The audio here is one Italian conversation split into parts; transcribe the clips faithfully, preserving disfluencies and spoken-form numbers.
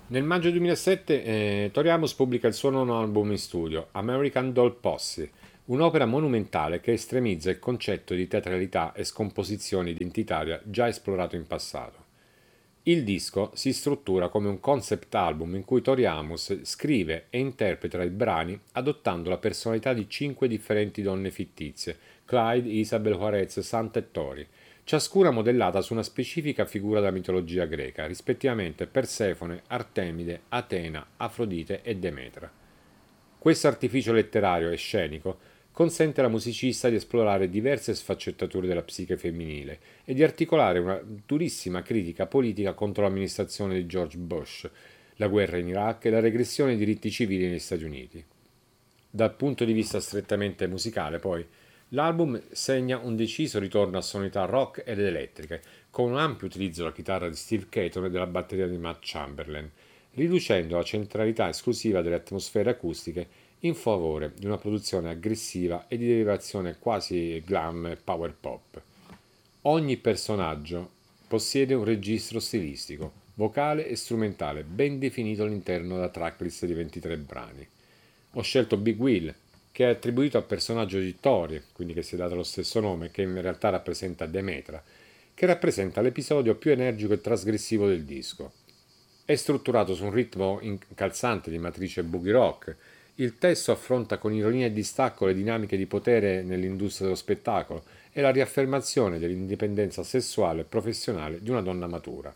Nel maggio duemilasette eh, Tori Amos pubblica il suo nono album in studio, American Doll Posse, un'opera monumentale che estremizza il concetto di teatralità e scomposizione identitaria già esplorato in passato. Il disco si struttura come un concept album in cui Tori Amos scrive e interpreta i brani adottando la personalità di cinque differenti donne fittizie, Clyde, Isabel, Juarez, Santa e Tori, ciascuna modellata su una specifica figura della mitologia greca, rispettivamente Persefone, Artemide, Atena, Afrodite e Demetra. Questo artificio letterario e scenico consente alla musicista di esplorare diverse sfaccettature della psiche femminile e di articolare una durissima critica politica contro l'amministrazione di George Bush, la guerra in Iraq e la regressione dei diritti civili negli Stati Uniti. Dal punto di vista strettamente musicale, poi, l'album segna un deciso ritorno a sonorità rock ed elettriche, con un ampio utilizzo della chitarra di Steve Caton e della batteria di Matt Chamberlain, riducendo la centralità esclusiva delle atmosfere acustiche in favore di una produzione aggressiva e di derivazione quasi glam e power pop. Ogni personaggio possiede un registro stilistico, vocale e strumentale ben definito all'interno della tracklist di ventitré brani. Ho scelto Big Will, che è attribuito al personaggio di Tori, quindi che si è dato lo stesso nome, che in realtà rappresenta Demetra, che rappresenta l'episodio più energico e trasgressivo del disco. È strutturato su un ritmo incalzante di matrice boogie rock. Il testo affronta con ironia e distacco le dinamiche di potere nell'industria dello spettacolo e la riaffermazione dell'indipendenza sessuale e professionale di una donna matura.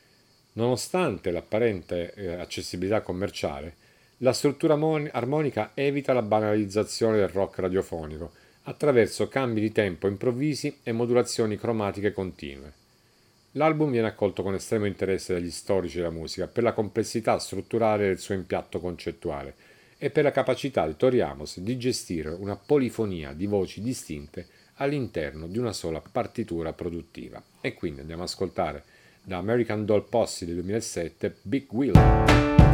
Nonostante l'apparente eh, accessibilità commerciale, la struttura mon- armonica evita la banalizzazione del rock radiofonico attraverso cambi di tempo improvvisi e modulazioni cromatiche continue. L'album viene accolto con estremo interesse dagli storici della musica per la complessità strutturale del suo impianto concettuale e per la capacità di Tori Amos di gestire una polifonia di voci distinte all'interno di una sola partitura produttiva. E quindi andiamo ad ascoltare da American Doll Posse del duemilasette Big Wheel.